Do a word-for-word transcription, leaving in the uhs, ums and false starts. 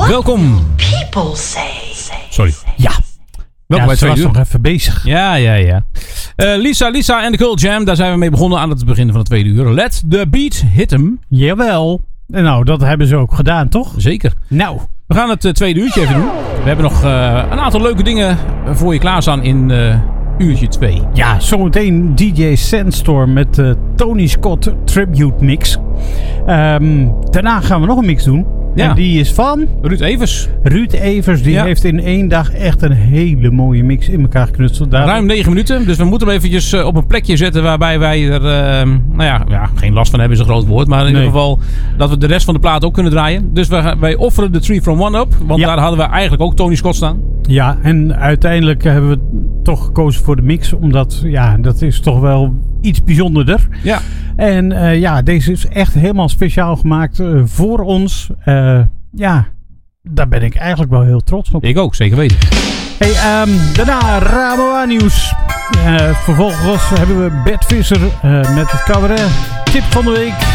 Welkom. People say. Sorry. Ja. Welkom ja, bij ze het was tweede uur. nog even bezig. Ja, ja, ja. Uh, Lisa, Lisa en de Cult Jam. Daar zijn we mee begonnen aan het begin van het tweede uur. Let the beat hit hem. Jawel. En nou, dat hebben ze ook gedaan, toch? Zeker. Nou. We gaan het uh, tweede uurtje even doen. We hebben nog uh, een aantal leuke dingen voor je klaarstaan in uh, uurtje twee. Ja, zometeen D J Sandstorm met de uh, Tony Scott Tribute Mix. Um, daarna gaan we nog een mix doen. Ja. En die is van... Ruud Evers. Ruud Evers, die ja. heeft in één dag echt een hele mooie mix in elkaar geknutseld. Daar... Ruim negen minuten, dus we moeten hem eventjes uh, op een plekje zetten waarbij wij er, uh, nou ja, ja, geen last van hebben is een groot woord. Maar in nee. ieder geval dat we de rest van de plaat ook kunnen draaien. Dus wij, wij offeren de three from one op, want ja. daar hadden we eigenlijk ook Tony Scott staan. Ja, en uiteindelijk hebben we toch gekozen voor de mix, omdat ja, dat is toch wel iets bijzonderder. Ja. En uh, ja, deze is echt helemaal speciaal gemaakt uh, voor ons. Uh, ja, daar ben ik eigenlijk wel heel trots op. Ik ook, zeker weten. Hey, um, daarna Raboa nieuws. Uh, vervolgens hebben we Bert Visser uh, met het cabaret tip van de week.